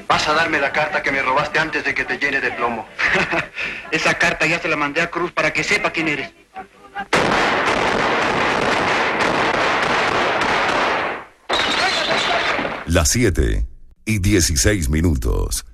Vas a darme la carta que me robaste antes de que te llene de plomo. Esa carta ya se la mandé a Cruz para que sepa quién eres. Las 7:16.